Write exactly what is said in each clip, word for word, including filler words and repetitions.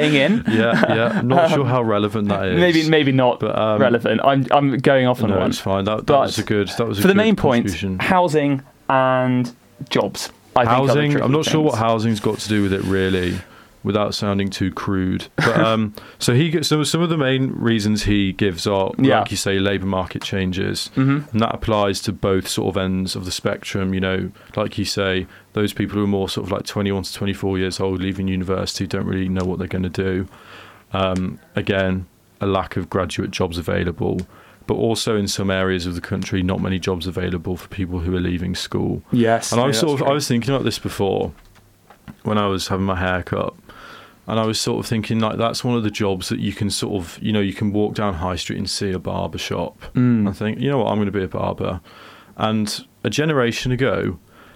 staying in. Yeah, yeah. I'm not um, sure how relevant that is. Maybe, maybe not but, um, relevant. I'm, I'm going off on no, one. it's fine. That, that but was a good. That was a for good the main point, contribution. housing and jobs. I housing. think are the I'm not tricky sure what things. housing's got to do with it really, without sounding too crude. But um, so he gets some some of the main reasons he gives are, Yeah. like you say, labour market changes, Mhm. and that applies to both sort of ends of the spectrum. You know, like you say, those people who are more sort of like twenty-one to twenty-four years old, leaving university, don't really know what they're going to do. Um, again, a lack of graduate jobs available. But also in some areas of the country, not many jobs available for people who are leaving school. Yes, And I no, was sort that's of, true. I was thinking about this before, when I was having my hair cut, and I was sort of thinking like that's one of the jobs that you can sort of, you know, you can walk down High Street and see a barber shop Mm. and think, you know what, I'm going to be a barber. And a generation ago,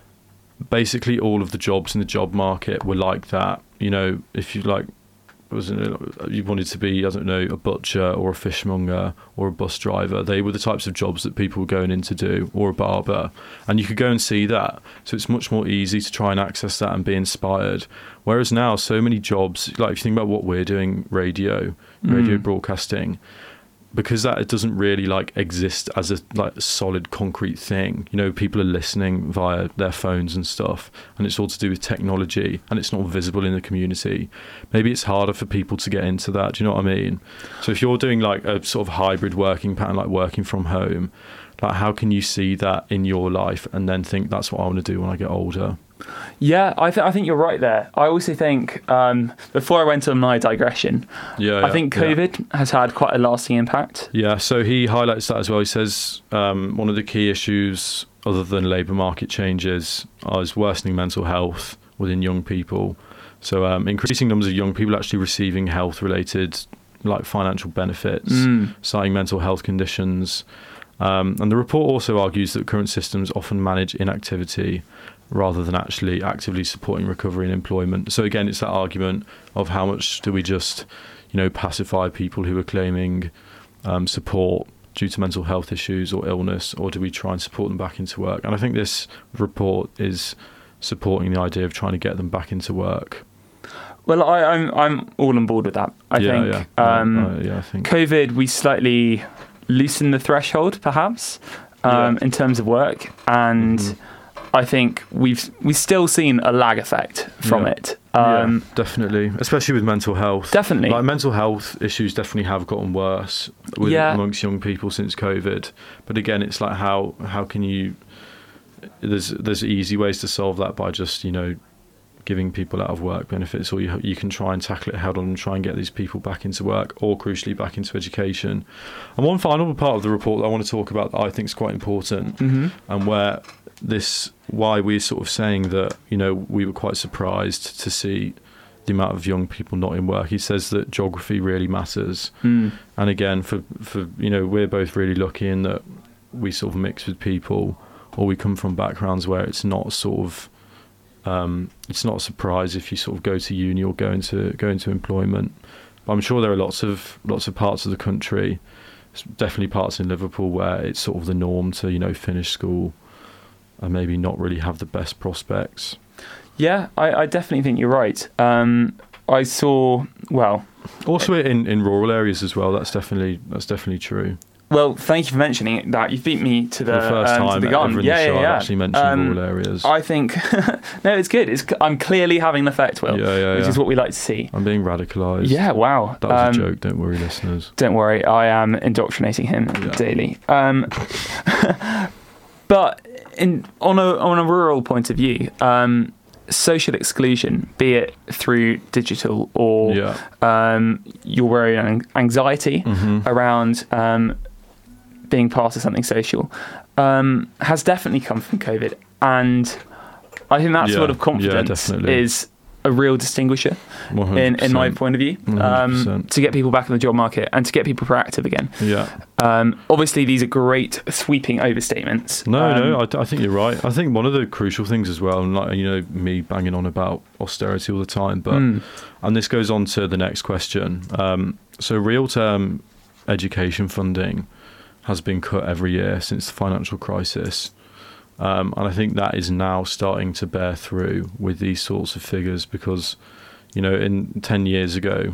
basically all of the jobs in the job market were like that. You know, if you like, was you wanted to be, I don't know, a butcher or a fishmonger or a bus driver, they were the types of jobs that people were going in to do, or a barber, and you could go and see that. So it's much more easy to try and access that and be inspired. Whereas now, so many jobs, like if you think about what we're doing, radio, radio Mm. broadcasting, because that it doesn't really like exist as a like solid concrete thing. You know, people are listening via their phones and stuff, and it's all to do with technology, and it's not visible in the community. Maybe it's harder for people to get into that. Do you know what I mean? So if you're doing like a sort of hybrid working pattern, like working from home, like how can you see that in your life and then think that's what I want to do when I get older? Yeah, I, th- I think you're right there. I also think, um, before I went on my digression, Yeah, I think yeah. COVID has had quite a lasting impact. Yeah, so he highlights that as well. He says um, one of the key issues, other than labour market changes, is worsening mental health within young people. So um, increasing numbers of young people actually receiving health-related, like financial benefits, Mm. citing mental health conditions. Um, and the report also argues that current systems often manage inactivity rather than actually actively supporting recovery and employment. So again, it's that argument of how much do we just, you know, pacify people who are claiming um, support due to mental health issues or illness, or do we try and support them back into work? And I think this report is supporting the idea of trying to get them back into work. Well, I, I'm I'm all on board with that. I yeah, think, yeah. um, Uh, yeah, I think. COVID, we slightly loosened the threshold, perhaps, um, Yeah. in terms of work, and Mhm. I think we've we've still seen a lag effect from Yeah. it. Um, yeah, definitely, especially with mental health. Definitely. Like mental health issues definitely have gotten worse with, Yeah. amongst young people since COVID. But again, it's like how how can you? There's there's easy ways to solve that by just, you know, giving people out of work benefits, or you you can try and tackle it head on and try and get these people back into work, or crucially back into education. And one final part of the report that I want to talk about that I think is quite important, mhm. and where this why we're sort of saying that, you know, we were quite surprised to see the amount of young people not in work. He says that geography really matters. Mm. And again, for for you know, we're both really lucky in that we sort of mix with people, or we come from backgrounds where it's not sort of um, it's not a surprise if you sort of go to uni or go into go into employment. But I'm sure there are lots of lots of parts of the country, definitely parts in Liverpool, where it's sort of the norm to, you know, finish school and maybe not really have the best prospects. Yeah, I, I definitely think you're right. Um, I saw, well, Also in, in rural areas as well. That's definitely that's definitely true. well, thank you for mentioning that. You beat me to the, For the first um, to time the gun. ever in yeah, the show, yeah, yeah. I've actually mentioned Um, rural areas. I think no, it's good. It's I'm clearly having an effect, Will, Yeah, yeah, which yeah. is what we like to see. I'm being radicalised. Yeah, wow. That was Um, a joke. Don't worry, listeners. Don't worry, I am indoctrinating him Yeah. daily. Um, but in on a on a rural point of view, um, social exclusion, be it through digital or Yeah. um, your very own anxiety Mhm. around um, being part of something social, um, has definitely come from COVID, and I think that Yeah, sort of yeah, confidence definitely. is a real distinguisher one hundred in, in my percent. point of view, one hundred percent. um, to get people back in the job market and to get people proactive again. Yeah. Um, obviously, these are great sweeping overstatements. No, Um, no, I, I think you're right. I think one of the crucial things as well, and like, you know, me banging on about austerity all the time, but Mm. and this goes on to the next question. Um, so real term education funding has been cut every year since the financial crisis. Um, and I think that is now starting to bear through with these sorts of figures, because, you know, in ten years ago,